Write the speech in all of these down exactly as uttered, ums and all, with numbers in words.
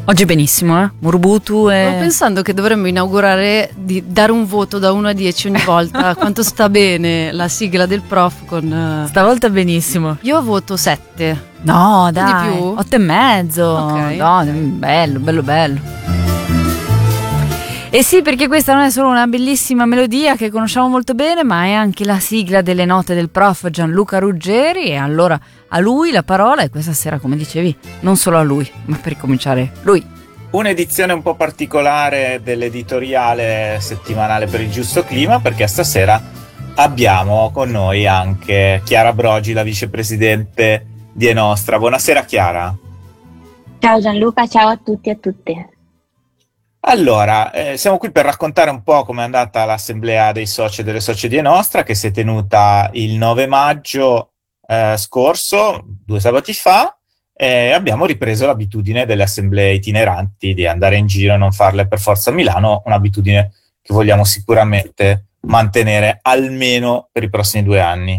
Oggi benissimo, eh? Murbutu e... Stavo pensando che dovremmo inaugurare di dare un voto da uno a dieci ogni volta quanto sta bene la sigla del prof con... Stavolta benissimo. Io voto sette. No, Tu dai, di più? otto e mezzo. Ok. No, bello, bello, bello. E sì, perché questa non è solo una bellissima melodia che conosciamo molto bene, ma è anche la sigla delle note del prof Gianluca Ruggeri, e allora a lui la parola, e questa sera, come dicevi, non solo a lui, ma per ricominciare lui. Un'edizione un po' particolare dell'editoriale settimanale per il giusto clima, perché stasera abbiamo con noi anche Chiara Brogi, la vicepresidente di Enostra. Buonasera Chiara. Ciao Gianluca, ciao a tutti e a tutte. Allora, eh, siamo qui per raccontare un po' com'è andata l'assemblea dei soci e delle socie di Enostra, che si è tenuta il nove maggio eh, scorso, due sabati fa, e abbiamo ripreso l'abitudine delle assemblee itineranti di andare in giro e non farle per forza a Milano, un'abitudine che vogliamo sicuramente mantenere almeno per i prossimi due anni.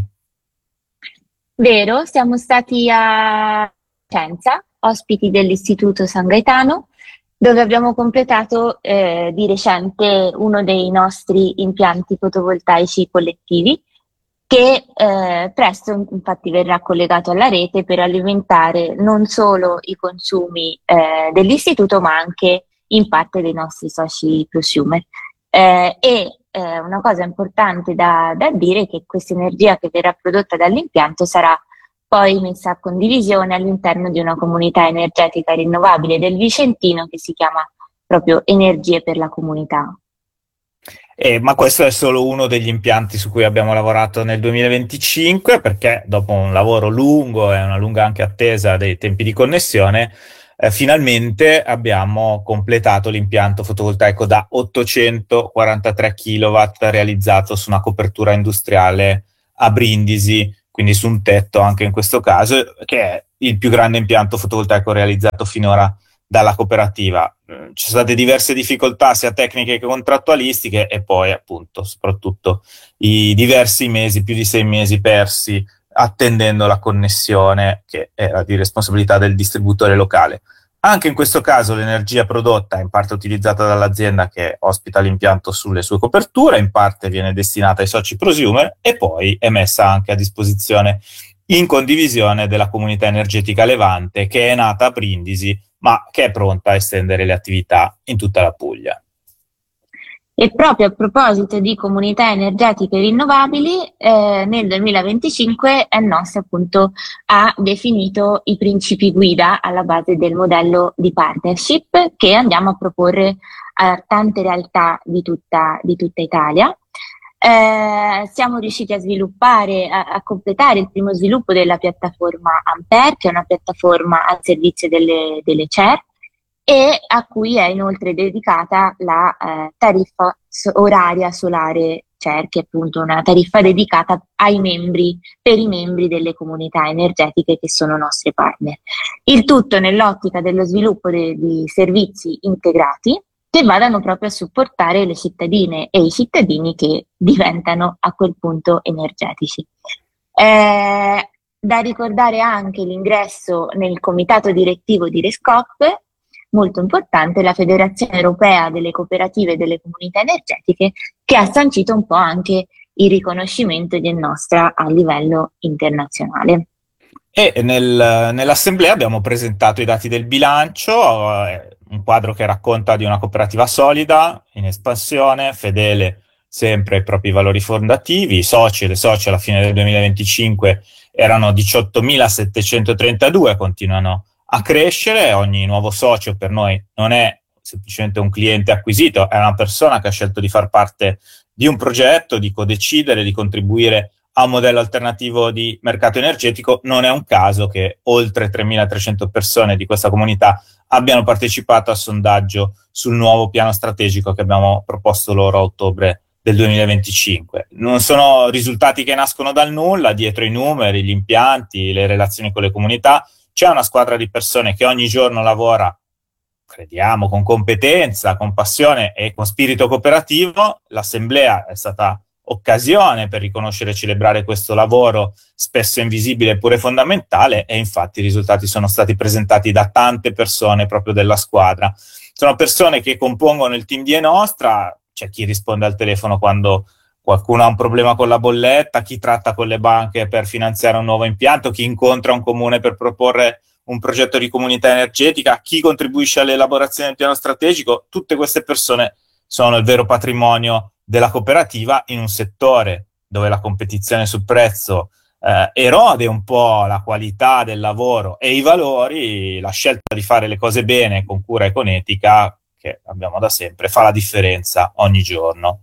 Vero, siamo stati a Vicenza, ospiti dell'Istituto San Gaetano, dove abbiamo completato eh, di recente uno dei nostri impianti fotovoltaici collettivi, che eh, presto infatti verrà collegato alla rete per alimentare non solo i consumi eh, dell'istituto, ma anche in parte dei nostri soci prosumer. Eh, e eh, una cosa importante da, da dire è che questa energia che verrà prodotta dall'impianto sarà poi messa a condivisione all'interno di una comunità energetica rinnovabile del Vicentino che si chiama proprio Energie per la Comunità. Eh, ma questo è solo uno degli impianti su cui abbiamo lavorato nel duemilaventicinque, perché dopo un lavoro lungo e una lunga anche attesa dei tempi di connessione, eh, finalmente abbiamo completato l'impianto fotovoltaico da ottocentoquarantatré chilowatt realizzato su una copertura industriale a Brindisi, quindi su un tetto anche in questo caso, che è il più grande impianto fotovoltaico realizzato finora dalla cooperativa. Ci sono state diverse difficoltà sia tecniche che contrattualistiche, e poi appunto soprattutto i diversi mesi, più di sei mesi persi attendendo la connessione, che era di responsabilità del distributore locale. Anche in questo caso l'energia prodotta è in parte utilizzata dall'azienda che ospita l'impianto sulle sue coperture, in parte viene destinata ai soci prosumer e poi è messa anche a disposizione in condivisione della comunità energetica Levante, che è nata a Brindisi ma che è pronta a estendere le attività in tutta la Puglia. E proprio a proposito di comunità energetiche rinnovabili, eh, nel duemilaventicinque Ennostra appunto ha definito i principi guida alla base del modello di partnership che andiamo a proporre a tante realtà di tutta, di tutta Italia. Eh, siamo riusciti a sviluppare, a, a completare il primo sviluppo della piattaforma Ampere, che è una piattaforma al servizio delle, delle C E R, e a cui è inoltre dedicata la eh, tariffa oraria solare C E R, che è appunto una tariffa dedicata ai membri, per i membri delle comunità energetiche che sono nostri partner. Il tutto nell'ottica dello sviluppo de, di servizi integrati che vadano proprio a supportare le cittadine e i cittadini che diventano a quel punto energetici. Eh, da ricordare anche l'ingresso nel comitato direttivo di RESCOP, molto importante, la Federazione Europea delle Cooperative e delle Comunità Energetiche, che ha sancito un po' anche il riconoscimento di Ennostra a livello internazionale. E nel, nell'assemblea abbiamo presentato i dati del bilancio, eh, un quadro che racconta di una cooperativa solida, in espansione, fedele sempre ai propri valori fondativi. I soci e le socie alla fine del duemilaventicinque erano diciottomilasettecentotrentadue, continuano a crescere. Ogni nuovo socio per noi non è semplicemente un cliente acquisito, è una persona che ha scelto di far parte di un progetto, di codecidere, di contribuire a un modello alternativo di mercato energetico. Non è un caso che oltre tremilatrecento persone di questa comunità abbiano partecipato al sondaggio sul nuovo piano strategico che abbiamo proposto loro a ottobre del duemilaventicinque. Non sono risultati che nascono dal nulla, dietro i numeri, gli impianti, le relazioni con le comunità. C'è una squadra di persone che ogni giorno lavora, crediamo, con competenza, con passione e con spirito cooperativo. L'assemblea è stata occasione per riconoscere e celebrare questo lavoro spesso invisibile eppure fondamentale, e infatti i risultati sono stati presentati da tante persone proprio della squadra. Sono persone che compongono il team di eNostra, c'è chi risponde al telefono quando qualcuno ha un problema con la bolletta, chi tratta con le banche per finanziare un nuovo impianto, chi incontra un comune per proporre un progetto di comunità energetica, chi contribuisce all'elaborazione del piano strategico. Tutte queste persone sono il vero patrimonio della cooperativa in un settore dove la competizione sul prezzo eh, erode un po' la qualità del lavoro e i valori. La scelta di fare le cose bene, con cura e con etica, che abbiamo da sempre, fa la differenza ogni giorno.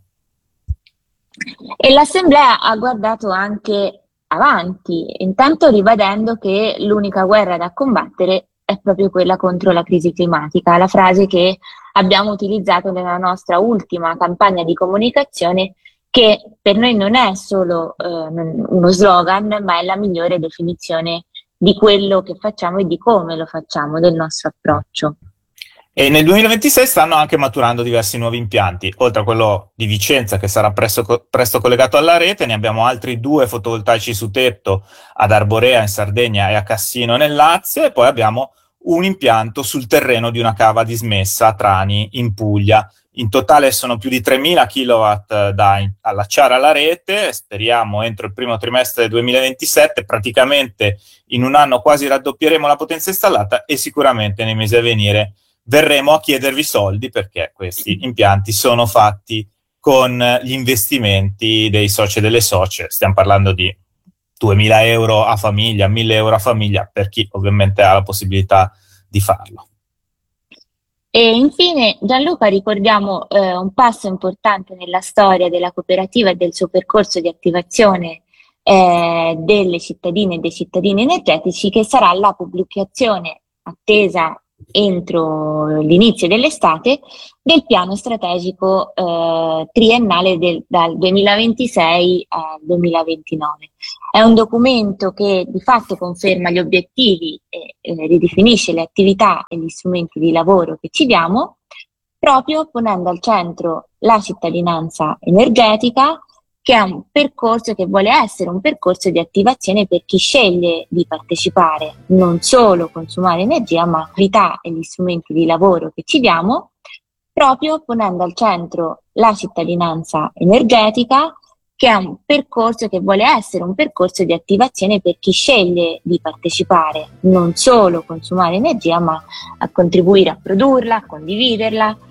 E l'Assemblea ha guardato anche avanti, intanto ribadendo che l'unica guerra da combattere è proprio quella contro la crisi climatica, la frase che abbiamo utilizzato nella nostra ultima campagna di comunicazione, che per noi non è solo eh, uno slogan, ma è la migliore definizione di quello che facciamo e di come lo facciamo, del nostro approccio. E nel duemilaventisei stanno anche maturando diversi nuovi impianti. Oltre a quello di Vicenza, che sarà presto, presto collegato alla rete, ne abbiamo altri due fotovoltaici su tetto ad Arborea in Sardegna e a Cassino nel Lazio, e poi abbiamo un impianto sul terreno di una cava dismessa a Trani in Puglia. In totale sono più di tremila kilowatt da allacciare alla rete. Speriamo entro il primo trimestre del duemilaventisette, praticamente in un anno quasi raddoppieremo la potenza installata, e sicuramente nei mesi a venire verremo a chiedervi soldi, perché questi impianti sono fatti con gli investimenti dei soci e delle socie. Stiamo parlando di duemila euro a famiglia, mille euro a famiglia, per chi ovviamente ha la possibilità di farlo. E infine, Gianluca, ricordiamo eh, un passo importante nella storia della cooperativa e del suo percorso di attivazione eh, delle cittadine e dei cittadini energetici, che sarà la pubblicazione attesa entro l'inizio dell'estate del piano strategico eh, triennale del, dal duemilaventisei al duemilaventinove. È un documento che di fatto conferma gli obiettivi e eh, ridefinisce le attività e gli strumenti di lavoro che ci diamo, proprio ponendo al centro la cittadinanza energetica, che è un percorso che vuole essere un percorso di attivazione per chi sceglie di partecipare, non solo consumare energia, ma attività e gli strumenti di lavoro che ci diamo, proprio ponendo al centro la cittadinanza energetica, che è un percorso che vuole essere un percorso di attivazione per chi sceglie di partecipare, non solo consumare energia, ma a contribuire a produrla, a condividerla,